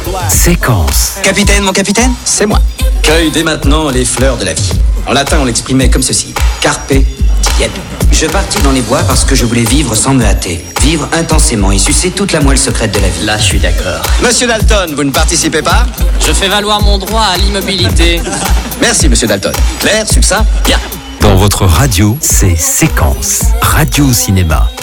Séquence. Capitaine, mon capitaine, c'est moi. Cueille dès maintenant les fleurs de la vie. En latin, on l'exprimait comme ceci. Carpe diem. Je partis dans les bois parce que je voulais vivre sans me hâter. Vivre intensément et sucer toute la moelle secrète de la vie. Là, je suis d'accord. Monsieur Dalton, vous ne participez pas? Je fais valoir mon droit à l'immobilité. Merci, monsieur Dalton. Clair, succinct, bien. Dans votre radio, c'est Séquence. Radio Cinéma.